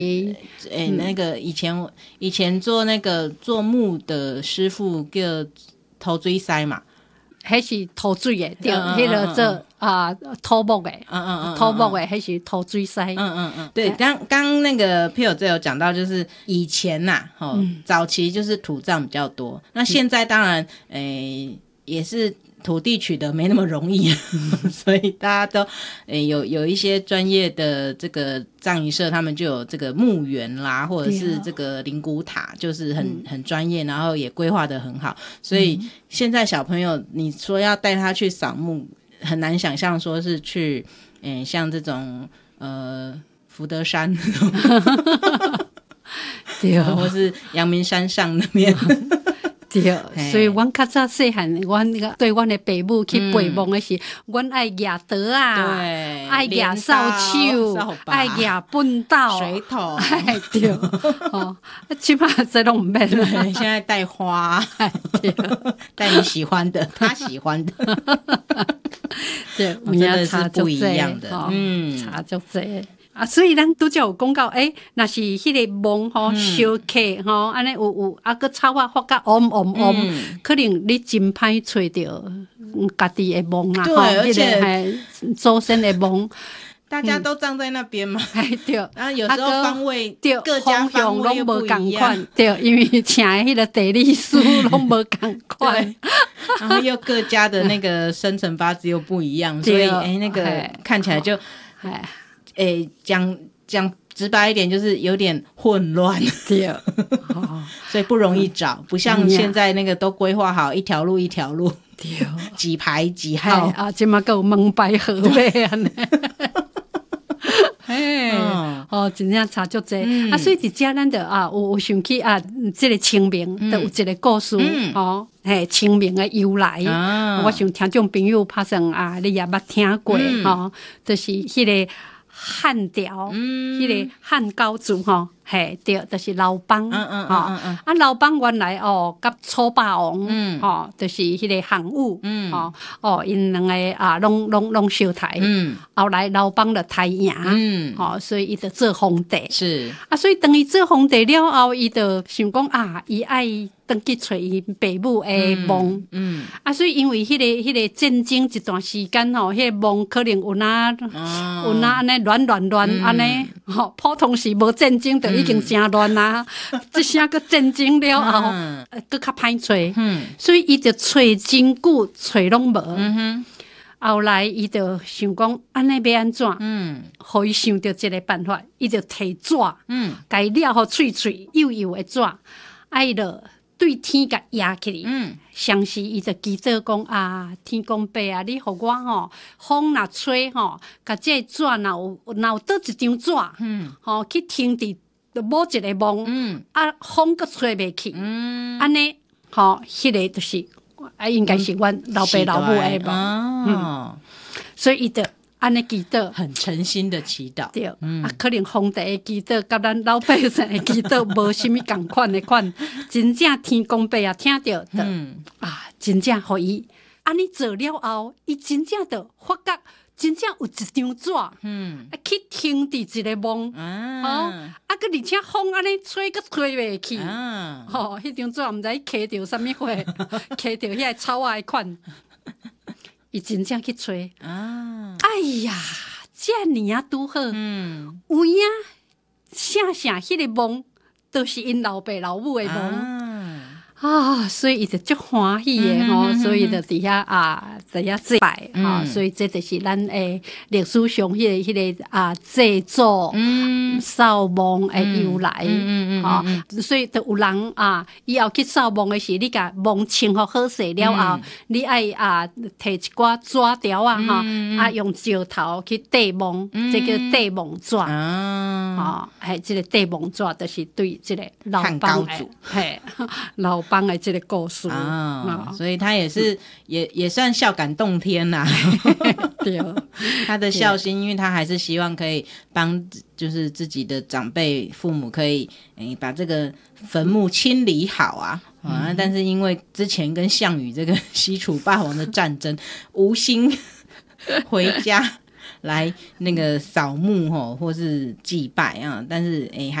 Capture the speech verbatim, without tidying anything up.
诶、欸嗯，那个以前以前做那个做木的师傅叫土水师嘛， 迄是土水的，对，迄个做啊土木的，嗯嗯嗯，土木的迄是土水师，嗯嗯嗯，对，刚刚那个 Pio 这有讲到，就是以前呐、啊，哦、嗯，早期就是土葬比较多，那现在当然，诶、欸，也是。土地取得没那么容易所以大家都、欸、有有一些专业的这个葬仪社，他们就有这个墓园啦，或者是这个灵骨塔，就是很、嗯、很专业，然后也规划得很好，所以现在小朋友你说要带他去扫墓，很难想象说是去、欸、像这种呃福德山对，或是阳明山上那边对，所以阮较早细汉，阮那个对阮的爸母去陪墓的是，阮、嗯、爱举刀啊，对，爱举扫帚，爱举粪斗、 水桶， 哎对，哦，起码这拢唔免了。 现在带花，对，带你喜欢的，他喜欢的， 对， 真的是不一样的， 哦、嗯，差足济。啊，所以咱拄则有讲到，诶、欸，若是迄个墓吼烧客吼，安尼有有啊个草啊发甲嗡嗡嗡，可能你真歹找着家己的墓啦， 对，而且祖先的墓。 大家都葬在那边嘛， 哎、嗯、对， 然后有时候方位， 对， 各家方位又不一样， 对，因为请的迄个地理师拢无共款， 然后又各家的那个生辰八字又不一样，所以哎、欸，那个看起来就哎。诶，讲讲直白一点，就是有点混乱， 对，哦、 所以不容易找，嗯、不像现在那个都规划好一条路一条路， 对， 几排几号啊，今嘛还有门牌号码安尼，哎，哦，真正差足济、嗯、啊，所以伫遮咱着啊，有有想起啊，即、這个清明都、嗯、有一个故事，嗯、哦，嘿，清明的由来，啊、我想听众朋友拍算啊，你也捌听过，嗯、哦，就是迄、那个。汉朝，嗯，迄、那个汉高祖吼，嘿，对，就是刘邦，嗯嗯嗯嗯嗯，啊，劉邦原來哦，甲楚霸王，嗯，吼，就是迄個項羽，嗯，吼，哦，因兩個啊，攏攏攏相殺，嗯，後來劉邦就太贏，嗯，吼，所以伊就做皇帝， 是， 啊，所以當伊做皇帝了後，伊就想講啊，伊愛登去找伊爸母的墓，嗯，啊，所以因為迄、那個迄、那個戰爭一段時間吼，迄、那個墓可能有哪、哦、有哪安尼亂亂亂安尼，吼、嗯，普通時無戰爭就已經真亂啦，即聲個戰爭了後，嗯，佫較歹找，嗯，所以伊就找真久，找攏無，嗯哼，後來伊就想講安尼要安怎，嗯，互伊想到一個辦法，伊就摕紙，嗯，甲伊了互脆脆幼幼的紙，啊伊就對天甲壓起嚟，嗯，相時伊就祈禱講啊，天公伯啊，你互我吼風若吹吼，甲這紙若有若有倒一張紙，嗯，吼去停佇某一個墓，嗯，啊風閣吹袂去，嗯，安尼吼，迄個就是啊，應該是阮老爸老母的墓，嗯，所以伊就安尼祈禱， 很誠心的祈禱， 對，嗯、啊，可能皇帝的祈禱甲咱老百姓的祈禱無啥物共款的款，真正天公伯啊聽到的，嗯、啊，真正互伊安尼做了後，伊真正的發覺真正有一張紙，嗯，啊去停佇一個墓，啊，哦、啊，佮而且風安尼吹佮吹袂去，啊，吼、哦，迄張紙毋知刻着啥物貨，刻着遐個草仔的款。伊真正去找啊！哎呀，遮爾啊拄好，嗯，有影寫寫迄個墓，都是因老爸老母的墓啊，所以伊就足歡喜的吼、嗯，所以就佇遐啊，佇遐祭拜吼，所以這就是咱誒歷史上迄、那個迄、那個啊祭祖、掃墓誒由來，吼、嗯哦嗯嗯，所以就有人啊，以後去掃墓誒時，你甲墓清好好勢了後，嗯、你愛啊摕一寡紙條啊，吼、嗯，啊用石頭去塊墓，這個塊墓紙啊，係這個塊墓紙，就是對這個老邦誒，係老。幫的這個故事啊、哦，所以他也是也也算孝感動天吶、啊。 對， 他的孝心，因為他還是希望可以幫，就是自己的長輩父母可以誒把這個墳墓清理好啊。啊、嗯，但是因為之前跟項羽這個西楚霸王的戰爭，無心回家。 来那个扫墓吼，或是祭拜啊，但是诶。